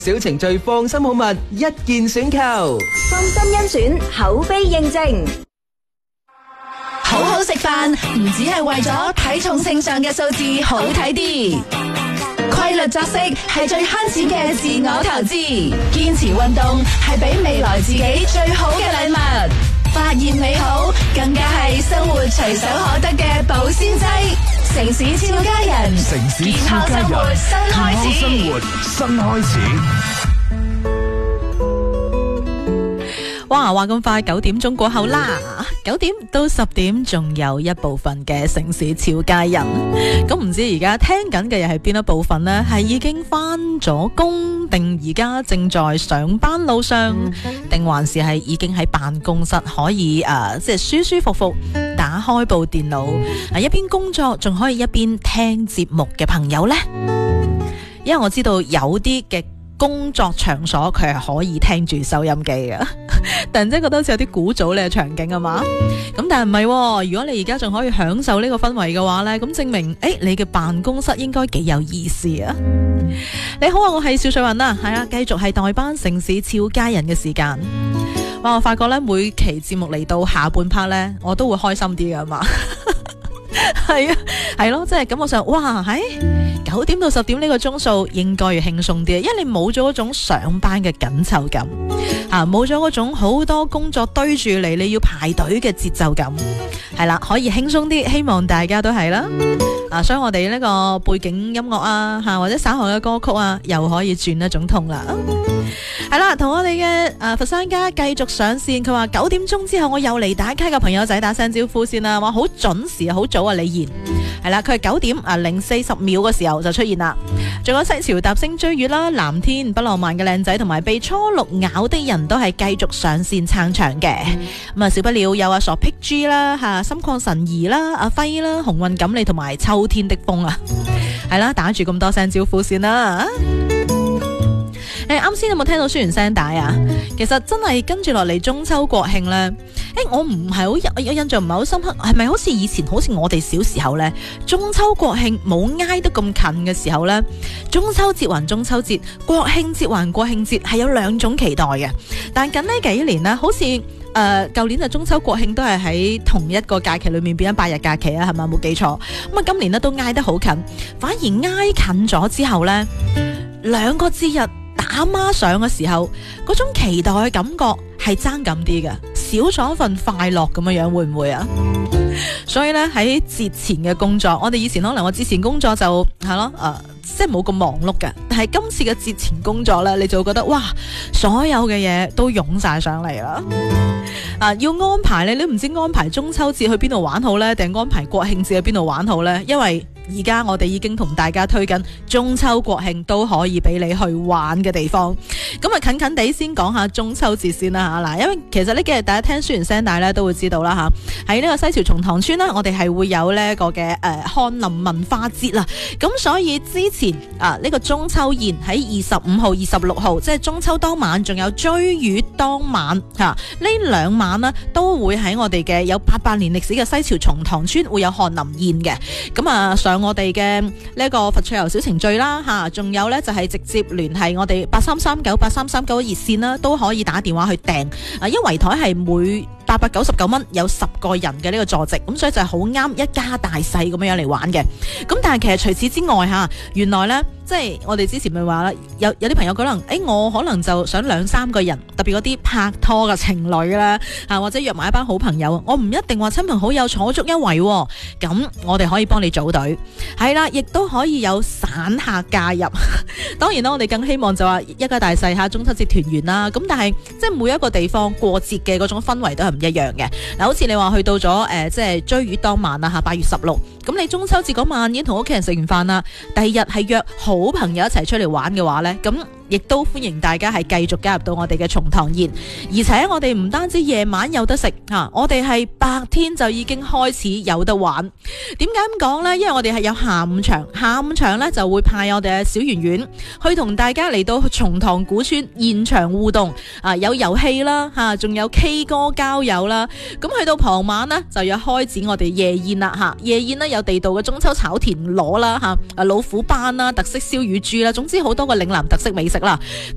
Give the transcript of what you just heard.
小程序放心好物，一鍵選購， 放心甄選，口碑認證。 好好食飯，唔只係為咗體重秤上嘅數字好睇啲。規律作息係最慳錢嘅自我投資，堅持運動係俾未來自己最好嘅禮物。發現美好，更加係生活隨手可得嘅保鮮劑。城市超家人， 城市健超家人， 康生活新開始。 生活新開始。 哇，話咁快9點鐘過後啦，9點到10點仲有一部分嘅城市超家人。咁唔知而家聽緊嘅又係邊一部分呢？係已經返咗工，定而家正在上班路上，定還是係已經喺辦公室可以即係舒舒服服打開部電腦一邊工作仲可以一邊聽節目嘅朋友呢？因為我知道有啲嘅工作場所佢係可以聽住收音機嘅，突然之間覺得好似有啲古早嘅場景啊嘛。咁但係唔係，如果你而家仲可以享受呢個氛圍嘅話呢，咁證明你嘅辦公室應該幾有意思啊。你好啊，我係邵瑞雲啊，係啊，繼續係代班城市俏家人嘅時間。哇，我發覺呢，每期節目嚟到下半 part 呢，我都會開心啲㗎嘛。係啊，係咯，即係感覺上，哇，喺9點到10點呢個鐘數應該要輕鬆啲，因為你冇咗嗰種上班嘅緊湊感，冇咗嗰種好多工作堆住嚟，你要排隊嘅節奏感，係啦，可以輕鬆啲，希望大家都係啦。所以我哋呢個背景音樂啊，或者稍後嘅歌曲啊，又可以轉一種痛啦。係啦，同我哋嘅佛山家繼續上線，佢話9點鐘之後我又嚟打卡嘅朋友仔打聲招呼先啦，話好準時啊，好早啊，李賢係啦，佢係9點0:40嘅時候就出現啦。仲有西樵踏星追月啦，藍天不浪漫嘅靚仔同埋被初六咬的人都係繼續上線撐場嘅。咁少不了有阿傻 Pick G 啦，心曠神怡啦，阿輝啦，鴻運錦鯉同埋秋天的風啊，係啦，打住咁多聲招呼先啦。啱先有冇聽到宣傳聲帶啊？其實真係跟住落嚟中秋國慶呢，我唔係好有印象，唔係好深刻，係咪好似以前好似我哋小時候呢，中秋國慶冇挨得咁近嘅時候呢，中秋節還中秋節，國慶節還國慶節，係有兩種期待嘅。但近呢幾年呢，好似舊年就中秋國慶都係喺同一個假期裏面變咗8日假期啊，係咪冇記錯？咁啊今年呢都挨得好近，反而挨近咗之後呢，兩個節日打孖上嘅時候，嗰種期待嘅感覺係爭咁啲嘅，少咗一份快樂咁樣樣，會唔會啊？所以咧喺節前嘅工作，我哋以前可能我之前工作就係咯，即係冇咁忙碌嘅，但係今次嘅節前工作咧，你就會覺得哇，所有嘅嘢都湧晒上嚟啦。要安排你唔知安排中秋節去邊度玩好呢，定安排國慶節去邊度玩好呢？因為而家我哋已經同大家推緊中秋國慶都可以俾你去玩嘅地方。咁近近地先講下中秋節先啦吓。嗱，因為其實呢幾日大家聽宣傳聲帶咧都會知道啦吓，喺呢個西樵松塘村啦，我哋係會有呢個嘅翰林文化節啦。咁所以之前呢個中秋宴喺25號、26號，即係中秋當晚，仲有追月當晚呢兩晚呢都會喺我哋嘅有800年歷史嘅西樵松塘村會有翰林宴嘅。咁上我哋嘅呢個佛趣遊小程序啦仲有呢就係直接聯繫我哋83398339熱線啦，都可以打電話去訂。一圍台係每899蚊，有10個人嘅呢個坐席，咁所以就係好啱一家大細咁樣嚟玩嘅。咁但係其實除此之外原來呢，即係我哋之前咪話啦，有啲朋友可能我可能就想2-3個人，特別嗰啲拍拖嘅情侶啦或者約埋一班好朋友，我唔一定話親朋好友坐足一圍，咁我哋可以幫你組隊，係啦，亦都可以有散客加入。當然啦，我哋更希望就話一家大細中秋節團圓啦。咁但係即係每一個地方過節嘅嗰種氛圍都係唔一樣嘅。嗱，好似你話去到咗即係追月當晚啦8月16，咁你中秋節嗰晚已經同屋企人食完飯啦，第二日係約好朋友一齊出嚟玩嘅話呢，咁亦都歡迎大家係繼續加入到我哋嘅松塘宴，而且我哋唔單止夜晚有得食我哋係白天就已經開始有得玩。點解咁講呢？因為我哋係有下午場，下午場呢就會派我哋嘅小圓圓去同大家嚟到松塘古村現場互動，有遊戲啦仲有 K 歌交友啦。咁去到傍晚呢，就要開展我哋夜宴啦夜宴呢有地道嘅中秋炒田螺啦老虎斑啦，特色燒乳豬啦，總之好多個嶺南特色美食啦。